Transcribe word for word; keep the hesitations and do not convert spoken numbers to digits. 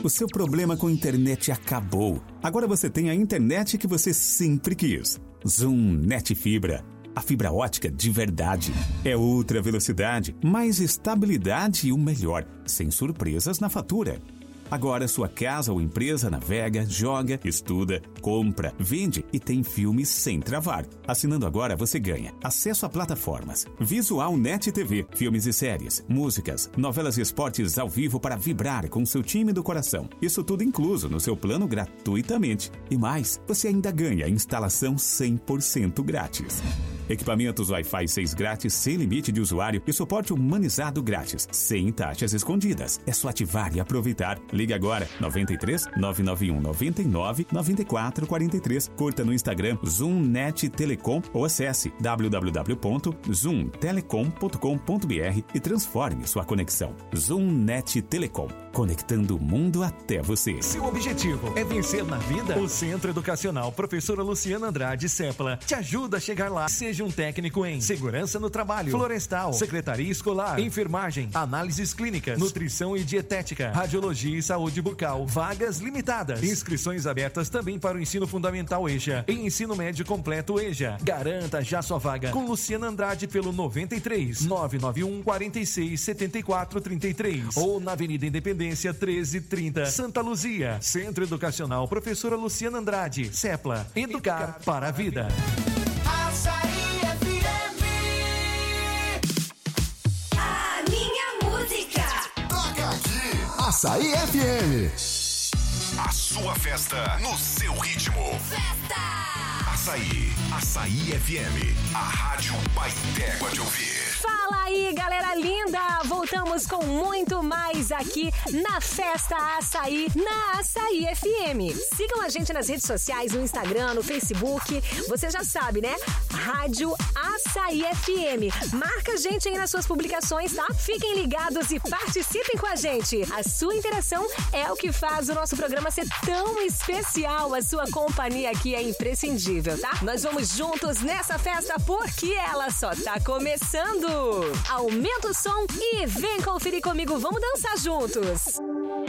O seu problema com internet acabou. Agora você tem a internet que você sempre quis. Zoom Net Fibra. A fibra ótica de verdade. É ultra velocidade, mais estabilidade e o melhor, sem surpresas na fatura. Agora sua casa ou empresa navega, joga, estuda, compra, vende e tem filmes sem travar. Assinando agora você ganha acesso a plataformas, Visual Net T V, filmes e séries, músicas, novelas e esportes ao vivo para vibrar com seu time do coração. Isso tudo incluso no seu plano gratuitamente. E mais, você ainda ganha instalação cem por cento grátis. Equipamentos Wi-Fi seis grátis, sem limite de usuário e suporte humanizado grátis, sem taxas escondidas. É só ativar e aproveitar. Ligue agora, nove três nove nove um nove nove nove quatro quatro três. Curta no Instagram Zoom Net Telecom ou acesse w w w ponto zoom telecom ponto com ponto b r e transforme sua conexão. Zoom Net Telecom, conectando o mundo até você. Seu objetivo é vencer na vida? O Centro Educacional Professora Luciana Andrade Sepla te ajuda a chegar lá. Seja um técnico em segurança no trabalho, florestal, secretaria escolar, enfermagem, análises clínicas, nutrição e dietética, radiologia e saúde bucal. Vagas limitadas. Inscrições abertas também para o ensino fundamental E J A e ensino médio completo E J A. Garanta já sua vaga com Luciana Andrade pelo nove três nove nove um quatro seis sete quatro três três ou na Avenida Independência treze trinta, Santa Luzia. Centro Educacional Professora Luciana Andrade Sepla. Educar para a vida. Açaí F M. A minha música. Toca aqui. Açaí F M. A sua festa no seu ritmo. Festa. Açaí. Açaí F M. A rádio mais d'égua de ouvir. Fala aí, galera linda! Voltamos com muito mais aqui na Festa Açaí, na Açaí F M. Sigam a gente nas redes sociais, no Instagram, no Facebook. Você já sabe, né? Rádio Açaí F M. Marca a gente aí nas suas publicações, tá? Fiquem ligados e participem com a gente. A sua interação é o que faz o nosso programa ser tão especial. A sua companhia aqui é imprescindível, tá? Nós vamos juntos nessa festa porque ela só tá começando. Aumenta o som e vem conferir comigo, vamos dançar juntos.